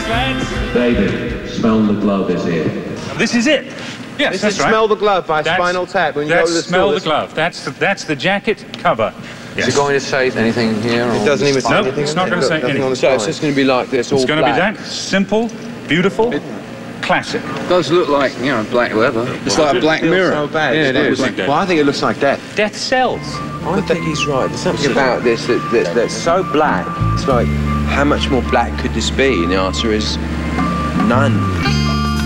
lads. David, Smell the Glove is here. This is it. Yes, This that's is right. Smell the Glove by Spinal Tap. When you go to the Smell store, the Glove. That's the jacket cover. Yes. Is it going to say anything here? It doesn't even say No, anything. it's not going to say anything. On the so it's just going to be like this, all It's going to be black. that simple, beautiful, classic. It does look like, you know, black leather. It's like a Black Mirror. So bad. Yeah, it is. Well, I think it looks like death. Death sells. I think he's right. There's something about this that's so black. It's like, how much more black could this be? And the answer is none.